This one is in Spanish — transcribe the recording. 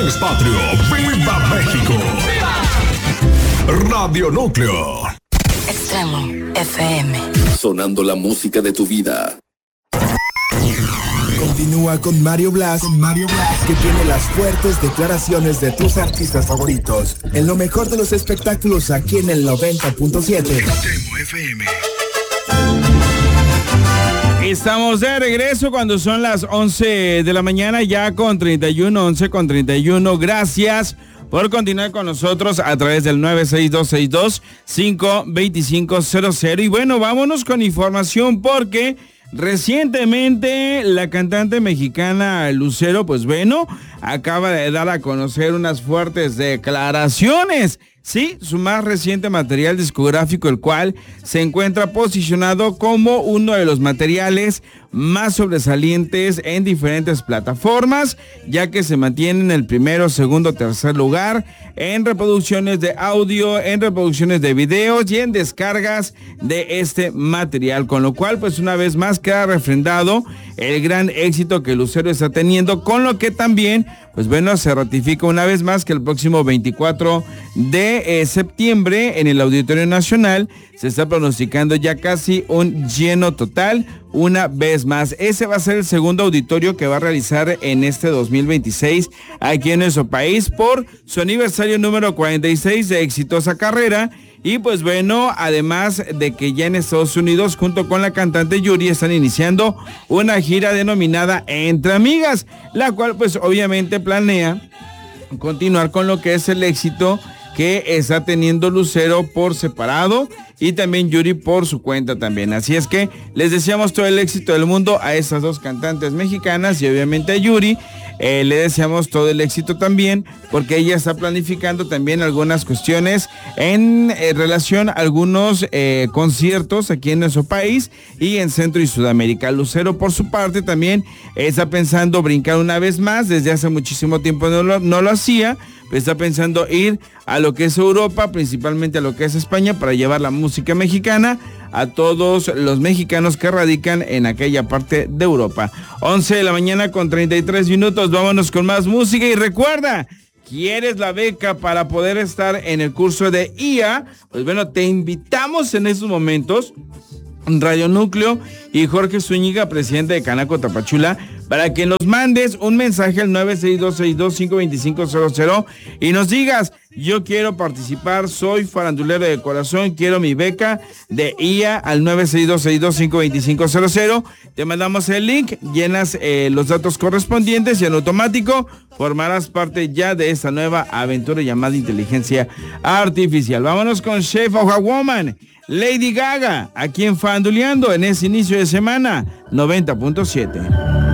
es patrio. ¡Viva México! ¡Viva! Radio Núcleo. Extremo FM. Sonando la música de tu vida. Continúa con Mario Blas, que tiene las fuertes declaraciones de tus artistas favoritos. En lo mejor de los espectáculos aquí en el 90.7. Extremo FM. Estamos de regreso cuando son las 11 de la mañana, ya con 31, 11 con 31. Gracias por continuar con nosotros a través del 96262-52500. Y bueno, vámonos con información porque recientemente la cantante mexicana Lucero, pues bueno, acaba de dar a conocer unas fuertes declaraciones. Sí, su más reciente material discográfico, el cual se encuentra posicionado como uno de los materiales más sobresalientes en diferentes plataformas, ya que se mantiene en el primero, segundo, tercer lugar en reproducciones de audio, en reproducciones de videos y en descargas de este material, con lo cual pues una vez más queda refrendado el gran éxito que Lucero está teniendo, con lo que también pues bueno, se ratifica una vez más que el próximo 24 de septiembre en el Auditorio Nacional se está pronosticando ya casi un lleno total una vez más. Ese va a ser el segundo auditorio que va a realizar en este 2026 aquí en nuestro país por su aniversario número 46 de exitosa carrera. Y pues bueno, además de que ya en Estados Unidos, junto con la cantante Yuri, están iniciando una gira denominada Entre Amigas, la cual pues obviamente planea continuar con lo que es el éxito que está teniendo Lucero por separado y también Yuri por su cuenta también. Así es que les deseamos todo el éxito del mundo a estas dos cantantes mexicanas y obviamente a Yuri. Le deseamos todo el éxito también porque ella está planificando también algunas cuestiones en relación a algunos conciertos aquí en nuestro país y en Centro y Sudamérica. Lucero por su parte también está pensando brincar una vez más, desde hace muchísimo tiempo no lo hacía, pero está pensando ir a lo que es Europa, principalmente a lo que es España, para llevar la música mexicana a todos los mexicanos que radican en aquella parte de Europa. 11 de la mañana con 33 minutos, vámonos con más música y recuerda, ¿quieres la beca para poder estar en el curso de IA? Pues bueno, te invitamos en estos momentos, Radio Núcleo y Jorge Zúñiga, presidente de Canaco Tapachula, para que nos mandes un mensaje al 96262-52500 y nos digas, yo quiero participar, soy farandulero de corazón, quiero mi beca de IA al 96262-52500. Te mandamos el link, llenas los datos correspondientes y en automático formarás parte ya de esta nueva aventura llamada inteligencia artificial. Vámonos con Chef of a Woman, Lady Gaga, aquí en Faranduleando en ese inicio de semana 90.7.